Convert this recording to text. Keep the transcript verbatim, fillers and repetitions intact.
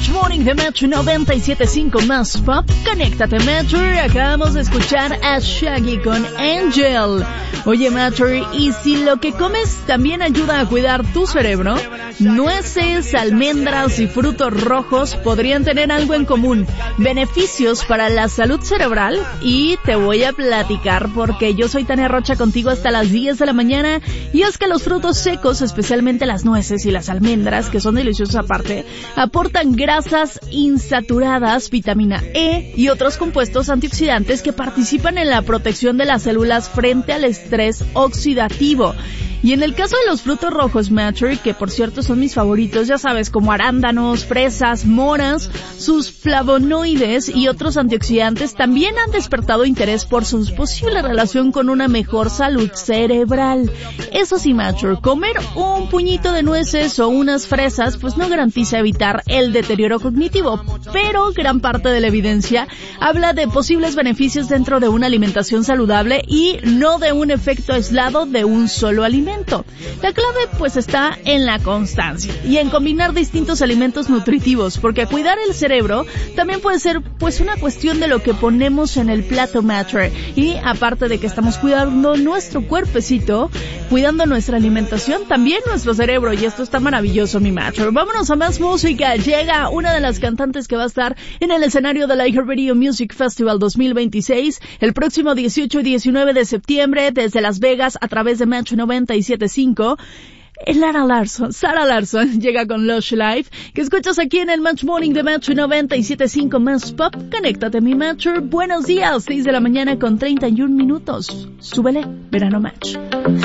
Match Morning de Metro noventa y siete punto cinco más pop. Conéctate, Metro. Acabamos de escuchar a Shaggy con Angel. Oye, Metro, ¿y si lo que comes también ayuda a cuidar tu cerebro? Nueces, almendras y frutos rojos podrían tener algo en común: beneficios para la salud cerebral. Y te voy a platicar porque yo soy Tania Rocha contigo hasta las diez de la mañana. Y es que los frutos secos, especialmente las nueces y las almendras, que son deliciosos aparte, aportan grasas insaturadas, vitamina E y otros compuestos antioxidantes que participan en la protección de las células frente al estrés oxidativo. Y en el caso de los frutos rojos, Matter, que por cierto son mis favoritos, ya sabes, como arándanos, fresas, moras, sus flavonoides y otros antioxidantes también han despertado interés por su posible relación con una mejor salud cerebral. Eso sí, Matter, comer un puñito de nueces o unas fresas pues no garantiza evitar el deterioro cognitivo, pero gran parte de la evidencia habla de posibles beneficios dentro de una alimentación saludable y no de un efecto aislado de un solo alimento. La clave pues está en la constancia y en combinar distintos alimentos nutritivos, porque cuidar el cerebro también puede ser pues una cuestión de lo que ponemos en el plato, Matter. Y aparte de que estamos cuidando nuestro cuerpecito, cuidando nuestra alimentación, también nuestro cerebro, y esto está maravilloso, mi Matter. Vámonos a más música. Llega una de las cantantes que va a estar en el escenario del iHeartRadio Music Festival dos mil veintiséis el próximo dieciocho y diecinueve de septiembre desde Las Vegas a través de Metro noventa y siete punto cinco. Lara Larson, Sara Larson llega con Lush Life, que escuchas aquí en el Match Morning de Metro noventa y siete punto cinco más pop. Conéctate, mi Metro. Buenos días, seis de la mañana con treinta y un minutos. Súbele, verano Match.